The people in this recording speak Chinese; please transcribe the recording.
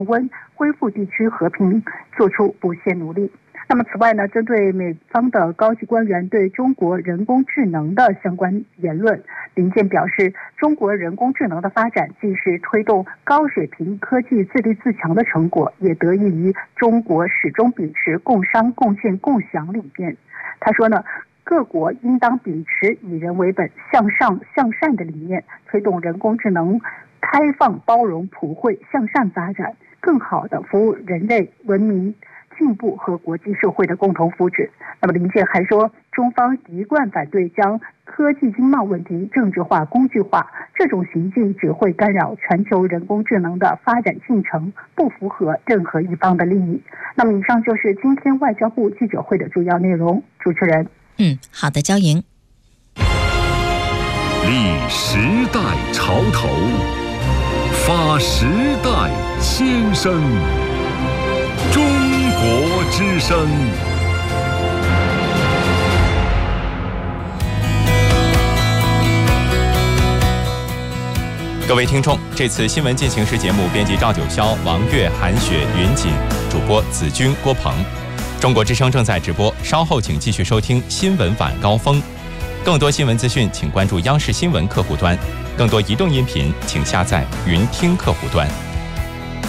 温恢复地区和平做出不懈努力。那么此外呢，针对美方的高级官员对中国人工智能的相关言论，林健表示，中国人工智能的发展既是推动高水平科技自立自强的成果，也得益于中国始终秉持共商共建共享理念。他说呢，各国应当秉持以人为本、向上向善的理念，推动人工智能开放、包容、普惠、向善发展，更好地服务人类文明进步和国际社会的共同福祉。那么林健还说，中方一贯反对将科技经贸问题政治化、工具化，这种行径只会干扰全球人工智能的发展进程，不符合任何一方的利益。那么以上就是今天外交部记者会的主要内容。主持人， 好的，焦莹。 立时代潮头，发时代先声，中国之声。 各位听众，这次新闻进行时节目编辑赵九霄、王悦、韩雪、云锦，主播子君、郭鹏。中国之声正在直播，稍后请继续收听新闻晚高峰。更多新闻资讯，请关注央视新闻客户端；更多移动音频，请下载云听客户端。